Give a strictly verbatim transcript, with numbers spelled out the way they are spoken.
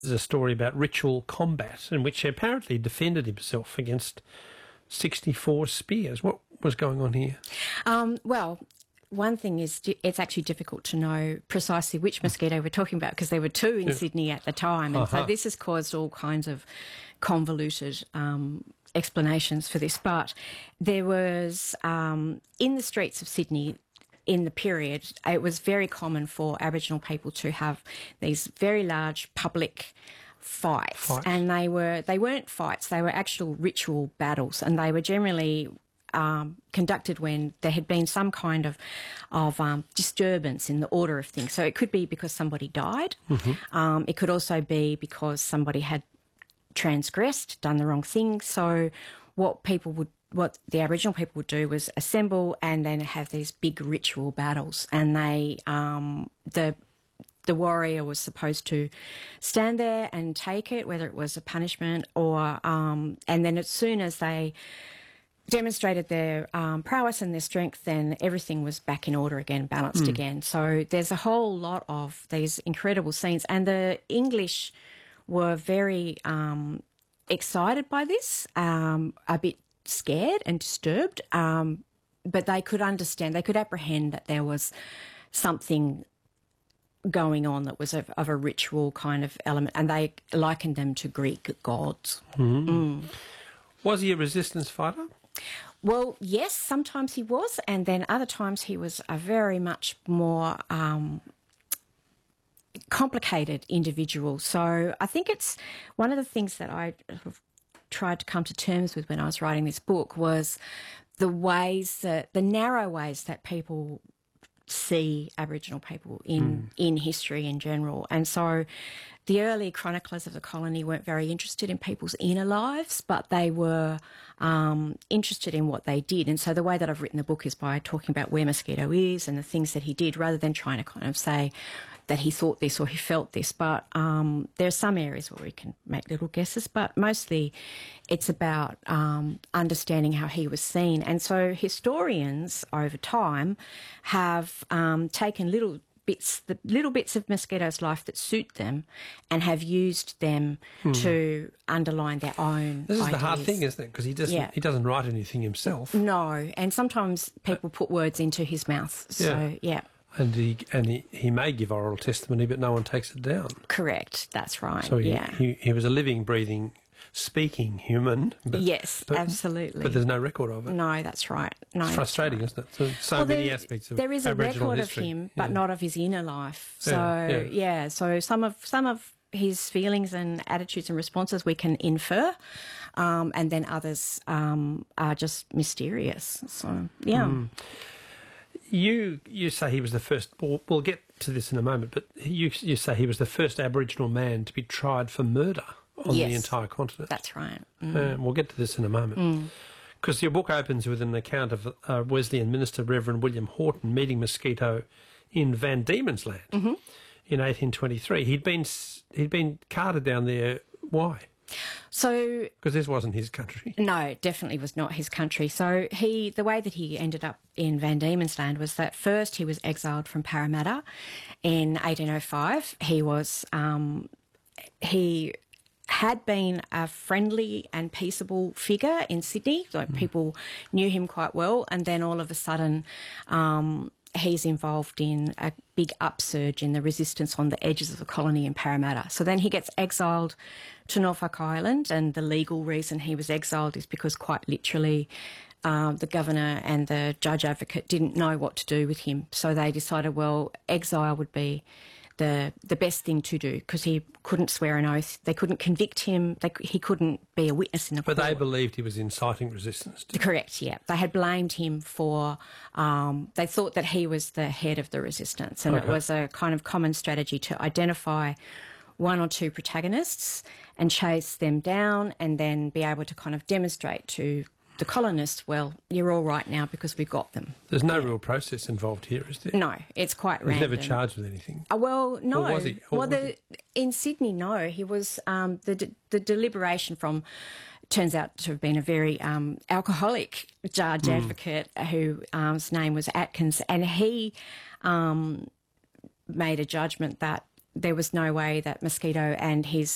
There's a story about ritual combat in which he apparently defended himself against sixty-four spears. What was going on here? Um, well, one thing is it's actually difficult to know precisely which mosquito we're talking about because there were two in yeah. Sydney at the time. And uh-huh. so this has caused all kinds of convoluted um, explanations for this. But there was, um, in the streets of Sydney, in the period, it was very common for Aboriginal people to have these very large public fights. fights. And they, were, they weren't fights, they were actual ritual battles. And they were generally Um, conducted when there had been some kind of of um, disturbance in the order of things. So it could be because somebody died. Mm-hmm. Um, it could also be because somebody had transgressed, done the wrong thing. So what people would, what the Aboriginal people would do was assemble and then have these big ritual battles. And they, um, the the warrior was supposed to stand there and take it, whether it was a punishment or, um, and then as soon as they demonstrated their um, prowess and their strength, then everything was back in order again, balanced mm. again. So there's a whole lot of these incredible scenes. And the English were very um, excited by this, um, a bit scared and disturbed, um, but they could understand, they could apprehend that there was something going on that was of, of a ritual kind of element, and they likened them to Greek gods. Mm. Mm. Was he a resistance fighter? Well, yes, sometimes he was, and then other times he was a very much more um, complicated individual. So I think it's one of the things that I tried to come to terms with when I was writing this book was the ways that, the narrow ways that people see Aboriginal people in, mm. in history in general. And so the early chroniclers of the colony weren't very interested in people's inner lives, but they were um, interested in what they did. And so the way that I've written the book is by talking about where Mosquito is and the things that he did, rather than trying to kind of say that he thought this or he felt this. But um, there are some areas where we can make little guesses, but mostly it's about um, understanding how he was seen. And so historians over time have um, taken little bits, the little bits of Mosquito's life that suit them and have used them hmm. to underline their own This is ideas. the hard thing, isn't it? Because he doesn't, yeah. he doesn't write anything himself. No, and sometimes people put words into his mouth. So, yeah. yeah. And he and he, he may give oral testimony, but no one takes it down. Correct, that's right. So he, yeah. he, he was a living, breathing, speaking human. But, yes, but, absolutely. But there's no record of it. No, that's right. No, it's frustrating, right. isn't it? So, so well, many there, aspects of there is Aboriginal a record history. of him, yeah. but not of his inner life. So yeah, yeah. yeah, so some of some of his feelings and attitudes and responses we can infer, um, and then others um, are just mysterious. So yeah. Mm. You you say he was the first. We'll, we'll get to this in a moment, but you you say he was the first Aboriginal man to be tried for murder on yes, the entire continent. That's right. Mm. Uh, we'll get to this in a moment. Because mm. your book opens with an account of uh, Wesleyan minister Reverend William Horton meeting Mosquito in Van Diemen's Land mm-hmm. in eighteen twenty-three. He'd been he'd been carted down there. Why? So, because this wasn't his country. No, it definitely was not his country. So he, the way that he ended up in Van Diemen's Land was that first he was exiled from Parramatta in eighteen oh five. He was, um, he had been a friendly and peaceable figure in Sydney. Like mm. people knew him quite well, and then all of a sudden, um, he's involved in a big upsurge in the resistance on the edges of the colony in Parramatta. So then he gets exiled to Norfolk Island, and the legal reason he was exiled is because quite literally um, the governor and the judge advocate didn't know what to do with him. So they decided, well, exile would be the the best thing to do because he couldn't swear an oath. They couldn't convict him. They, he couldn't be a witness in the but court. But they believed he was inciting resistance. Correct, yeah. They had blamed him for, um, they thought that he was the head of the resistance, and okay. it was a kind of common strategy to identify one or two protagonists and chase them down and then be able to kind of demonstrate to the colonists, well, you're all right now because we've got them. There's no yeah. real process involved here, is there? No, it's quite He's random. Never charged with anything. Uh, well, no. Or was he? Or well, was the, he? in Sydney, no. He was um, the de- the deliberation from turns out to have been a very um, alcoholic judge mm. advocate whose um, name was Atkins, and he um, made a judgment that there was no way that Mosquito and his